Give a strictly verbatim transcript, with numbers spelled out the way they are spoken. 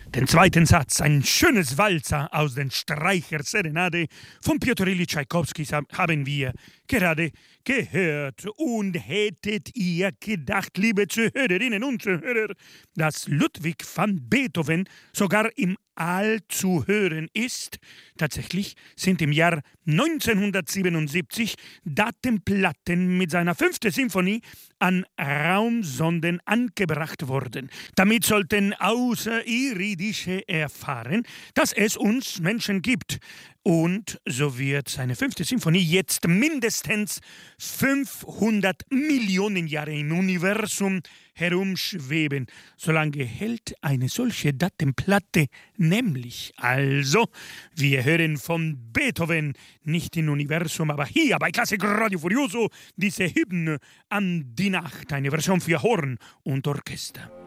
Den zweiten Satz, ein schönes Walzer aus den Streicher-Serenade von Piotr Ilyich Tschaikowski haben wir gerade gehört. Und hättet ihr gedacht, liebe Zuhörerinnen und Zuhörer, dass Ludwig van Beethoven sogar im All zu hören ist? Tatsächlich sind im Jahr neunzehnhundertsiebenundsiebzig Datenplatten mit seiner fünften Symphonie an Raumsonden angebracht worden. Damit sollten Außerirdische erfahren, dass es uns Menschen gibt. Und so wird seine fünfte Symphonie jetzt mindestens fünfhundert Millionen Jahre im Universum herumschweben. Solange hält eine solche Datenplatte nämlich. Also, wir hören von Beethoven nicht im Universum, aber hier bei Klassik Radio Furioso diese Hymne an die Nacht, eine Version für Horn und Orchester.